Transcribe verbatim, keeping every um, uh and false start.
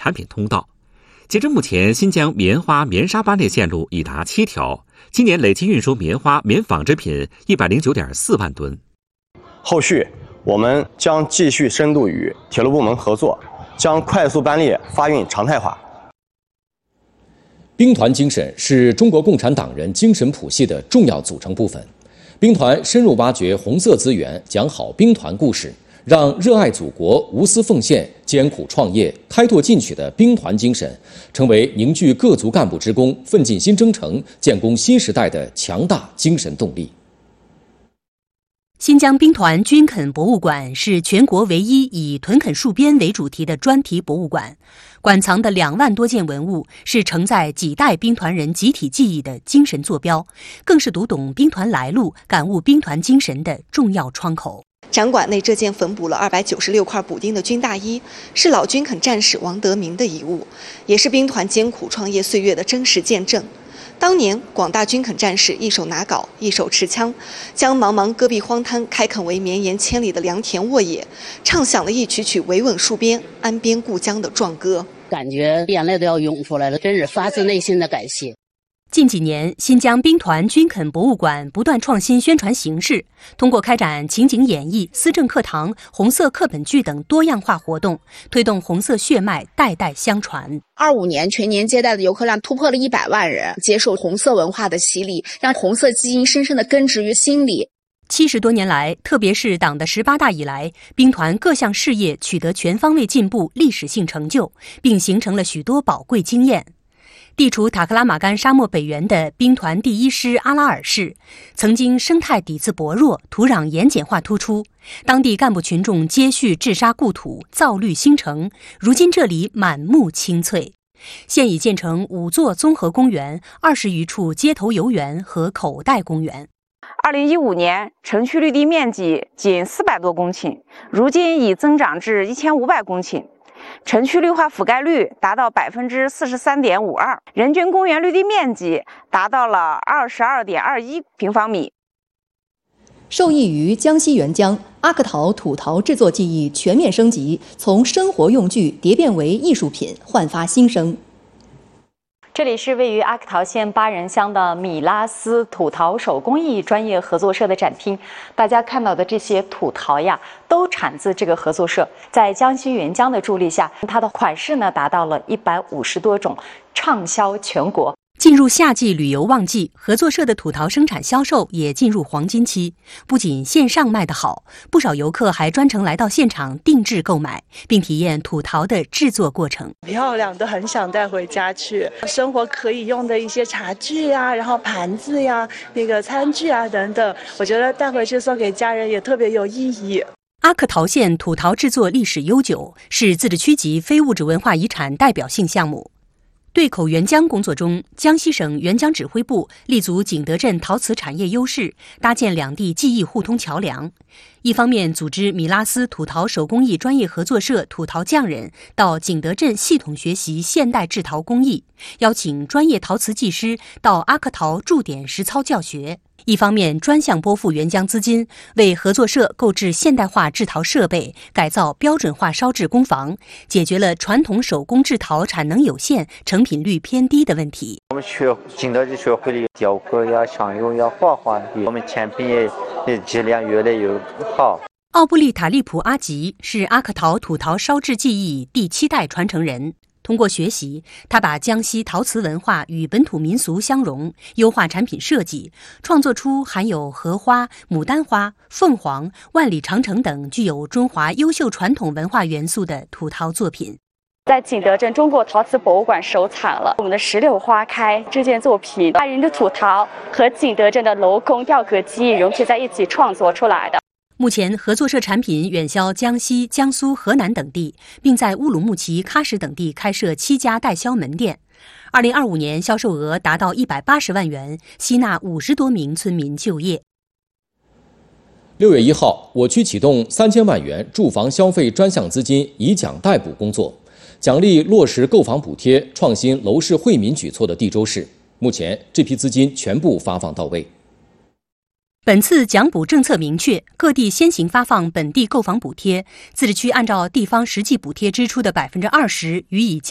产品通道。截至目前，新疆棉花、棉纱班列线路已达七条，今年累计运输棉花、棉纺织品一百零九点四万吨。 后续我们将继续深度与铁路部门合作，将快速班列发运常态化。 兵团精神是中国共产党人精神谱系的重要组成部分。兵团深入挖掘红色资源，讲好兵团故事，让热爱祖国、无私奉献、艰苦创业、开拓进取的兵团精神，成为凝聚各族干部职工、奋进新征程、建功新时代的强大精神动力。 新疆兵团军垦博物馆是全国唯一以屯垦戍边为主题的专题博物馆，馆藏的两万多件文物是承载几代兵团人集体记忆的精神坐标，更是读懂兵团来路、感悟兵团精神的重要窗口。 展馆内这件缝补了二百九十六块补丁的军大衣，是老军垦战士王德明的遗物，也是兵团艰苦创业岁月的真实见证。当年广大军垦战士一手拿镐，一手持枪，将茫茫戈壁荒滩开垦为绵延千里的良田沃野，唱响了一曲曲维稳戍边、安边固疆的壮歌， 感觉眼泪都要涌出来了，真是发自内心的感谢。 近几年，新疆兵团军垦博物馆不断创新宣传形式，通过开展情景演绎、思政课堂、红色课本剧等多样化活动，推动红色血脉代代相传。 二五年全年接待的游客量突破了一百万人，接受红色文化的洗礼，让红色基因深深地根植于心里。 七十多年来，特别是党的十八大以来，兵团各项事业取得全方位进步、历史性成就，并形成了许多宝贵经验。地处塔克拉玛干沙漠北缘的兵团第一师阿拉尔市，曾经生态底子薄弱，土壤盐碱化突出，当地干部群众接续治沙固土，造绿新城，如今这里满目青翠。现已建成五座综合公园、二十余处街头游园和口袋公园。 二零一五年，城区绿地面积仅四百多公顷，如今已增长至一千五百公顷。城区绿化覆盖率达到百分之四十三点五二，人均公园绿地面积达到了二十二点二一平方米。 受益于江西援疆，阿克陶土陶制作技艺全面升级，从生活用具蝶变为艺术品，焕发新生。 这里是位于阿克陶县巴仁乡的米拉斯土陶手工艺专业合作社的展厅。大家看到的这些土陶呀，都产自这个合作社。在江西援疆的助力下，它的款式呢达到了一百五十多种，畅销全国。 进入夏季旅游旺季，合作社的土陶生产销售也进入黄金期。不仅线上卖得好，不少游客还专程来到现场定制购买，并体验土陶的制作过程。 漂亮，都很想带回家去。生活可以用的一些茶具呀，然后盘子呀、那个餐具啊等等，我觉得带回去送给家人也特别有意义。 阿克陶县土陶制作历史悠久，是自治区级非物质文化遗产代表性项目。对口援疆工作中，江西省援疆指挥部立足景德镇陶瓷产业优势，搭建两地技艺互通桥梁。一方面组织米拉斯土陶手工艺专业合作社土陶匠人到景德镇系统学习现代制陶工艺，邀请专业陶瓷技师到阿克陶驻点实操教学。一方面专项拨付援疆资金，为合作社购置现代化制陶设备，改造标准化烧制工房，解决了传统手工制陶产能有限、成品率偏低的问题。 我们学景德镇学会了雕刻呀、香釉呀、画画，我们产品也也质量越来越好。 奥布利塔利普阿吉是阿克陶土陶烧制技艺第七代传承人。通过学习，他把江西陶瓷文化与本土民俗相融，优化产品设计，创作出含有荷花、牡丹花、凤凰、万里长城等具有中华优秀传统文化元素的土陶作品。 在景德镇中国陶瓷博物馆收藏了我们的石榴花开这件作品，把人的土陶和景德镇的镂空雕刻技艺融合在一起创作出来的。 目前合作社产品远销江西、江苏、河南等地，并在乌鲁木齐、喀什等地开设七家代销门店。二零二五年销售额达到一百八十万元，吸纳五十多名村民就业。 六月一号，我区启动三千万元住房消费专项资金以奖代补工作，奖励落实购房补贴、创新楼市惠民举措的地州市。目前这批资金全部发放到位。 本次奖补政策明确，各地先行发放本地购房补贴，自治区按照地方实际补贴支出的百分之二十予以奖。